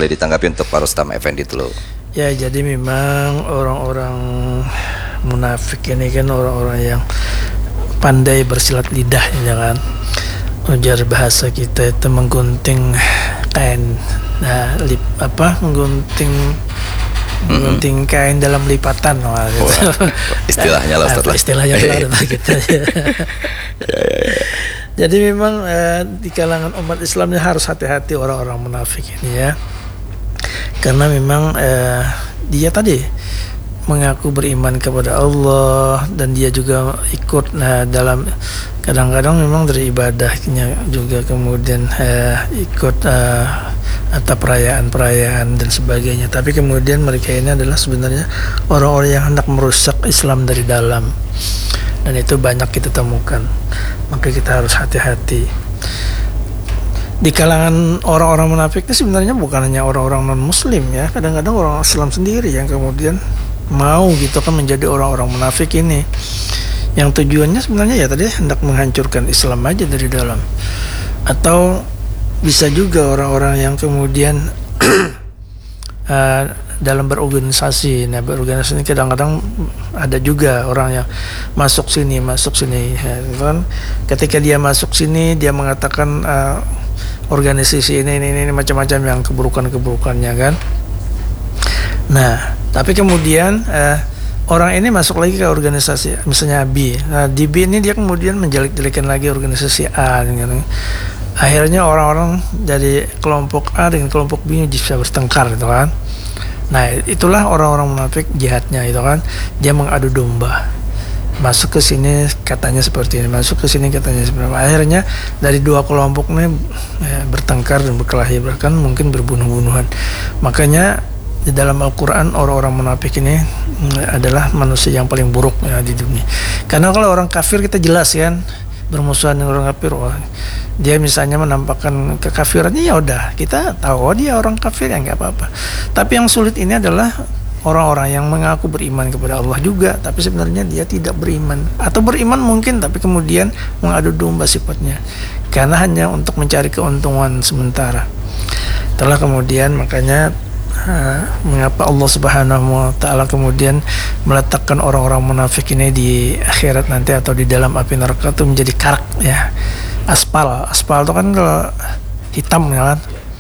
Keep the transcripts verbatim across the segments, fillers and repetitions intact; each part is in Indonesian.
boleh ditanggapi untuk Pak Rustam Effendi dulu. Ya, jadi memang orang-orang munafik ini kan orang-orang yang pandai bersilat lidah, ya kan. Ujar bahasa kita itu menggunting kain, nah, lip, apa menggunting menggunting kain dalam lipatan, wah, gitu. Wah, istilahnya lah Ustaz. Istilahnya lah gitu. Jadi memang eh, di kalangan umat Islam ini harus hati-hati orang-orang munafik ini ya, karena memang eh, dia tadi mengaku beriman kepada Allah dan dia juga ikut nah, dalam kadang-kadang memang dari ibadahnya juga kemudian eh, ikut eh, atau perayaan-perayaan dan sebagainya, tapi kemudian mereka ini adalah sebenarnya orang-orang yang hendak merusak Islam dari dalam, dan itu banyak kita temukan. Maka kita harus hati-hati. Di kalangan orang-orang munafik itu sebenarnya bukan hanya orang-orang non-muslim ya, kadang-kadang orang Islam sendiri yang kemudian mau gitu kan menjadi orang-orang munafik ini, yang tujuannya sebenarnya ya tadi hendak menghancurkan Islam aja dari dalam. Atau bisa juga orang-orang yang kemudian uh, dalam berorganisasi. Nah, berorganisasi ini kadang-kadang ada juga orang yang masuk sini, masuk sini ya, kan? Ketika dia masuk sini, dia mengatakan uh, organisasi ini, ini, ini macam-macam yang keburukan-keburukannya kan. Nah, tapi kemudian uh, orang ini masuk lagi ke organisasi, misalnya B. Nah, di B ini dia kemudian menjelek-jelekan lagi organisasi A, gitu. Akhirnya orang-orang dari kelompok A dengan kelompok B bisa bertengkar, gitu kan. Nah, itulah orang-orang munafik jahatnya, itu kan. Dia mengadu domba. Masuk ke sini katanya seperti ini, masuk ke sini katanya seperti ini. Akhirnya dari dua kelompok ini ya, bertengkar dan berkelahi, bahkan mungkin berbunuh-bunuhan. Makanya di dalam Al-Quran orang-orang munafik ini adalah manusia yang paling buruk ya, di dunia. Karena kalau orang kafir kita jelas kan, bermusuhan dengan orang kafir, wah, dia misalnya menampakkan kekafirannya, ya udah kita tahu oh, dia orang kafir ya nggak apa-apa. Tapi yang sulit ini adalah orang-orang yang mengaku beriman kepada Allah juga, tapi sebenarnya dia tidak beriman, atau beriman mungkin tapi kemudian mengadu domba sifatnya, karena hanya untuk mencari keuntungan sementara. Setelah kemudian makanya Uh, mengapa Allah Subhanahu wa taala kemudian meletakkan orang-orang munafik ini di akhirat nanti atau di dalam api neraka itu menjadi karak ya, aspal. Aspal itu kan kalau hitam ya kan,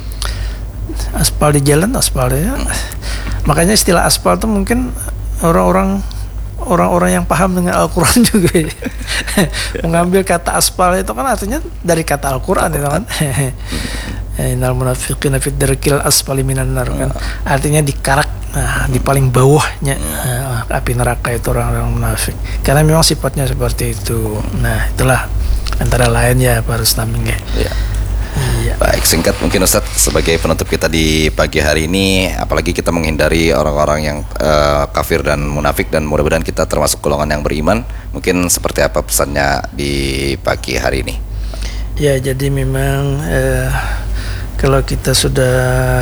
aspal di jalan aspal ya. Makanya istilah aspal itu mungkin orang-orang orang-orang yang paham dengan Al-Quran juga ya. Mengambil kata aspal itu kan artinya dari kata Al-Quran itu kan. Innal munafiqina fid darkil asfali minan nar kan, artinya di karak, nah, di paling bawahnya nah, api neraka itu orang-orang munafik, karena memang sifatnya seperti itu. Nah, itulah antara lain ya Pak Rustam ya. Ya. Iya. Baik, singkat mungkin Ustadz sebagai penutup kita di pagi hari ini, apalagi kita menghindari orang-orang yang uh, kafir dan munafik, dan mudah-mudahan kita termasuk golongan yang beriman. Mungkin seperti apa pesannya di pagi hari ini? Ya, jadi memang uh, kalau kita sudah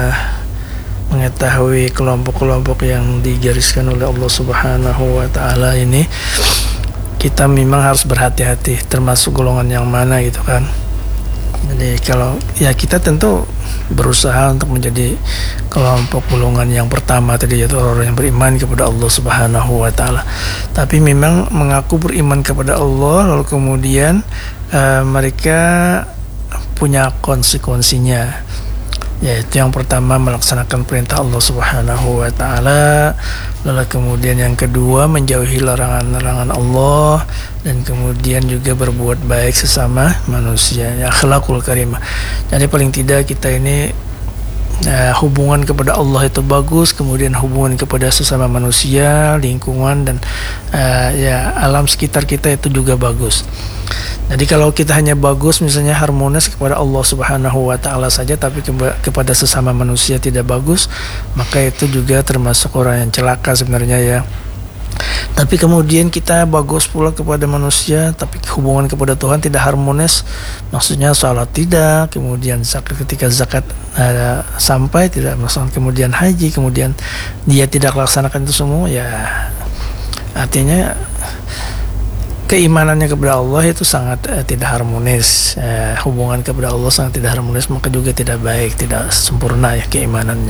mengetahui kelompok-kelompok yang digariskan oleh Allah Subhanahu wa taala ini, kita memang harus berhati-hati termasuk golongan yang mana gitu kan. Jadi kalau ya kita tentu berusaha untuk menjadi kelompok golongan yang pertama tadi, yaitu orang yang beriman kepada Allah Subhanahu wa taala. Tapi memang mengaku beriman kepada Allah lalu kemudian uh, mereka punya konsekuensinya, yaitu yang pertama melaksanakan perintah Allah Subhanahu wa taala, lalu kemudian yang kedua menjauhi larangan-larangan Allah, dan kemudian juga berbuat baik sesama manusia, ya, akhlakul karimah. Jadi paling tidak kita ini uh, hubungan kepada Allah itu bagus, kemudian hubungan kepada sesama manusia, lingkungan, dan uh, ya alam sekitar kita itu juga bagus. Jadi kalau kita hanya bagus misalnya harmonis kepada Allah Subhanahu wa taala saja, tapi ke- kepada sesama manusia tidak bagus, maka itu juga termasuk orang yang celaka sebenarnya ya. Tapi kemudian kita bagus pula kepada manusia, tapi hubungan kepada Tuhan tidak harmonis, maksudnya salat tidak, kemudian zakat, ketika zakat uh, sampai tidak melaksanakan, kemudian haji, kemudian dia tidak laksanakan itu semua, ya artinya keimanannya kepada Allah itu sangat uh, tidak harmonis, uh, hubungan kepada Allah sangat tidak harmonis, maka juga tidak baik, tidak sempurna ya keimanannya.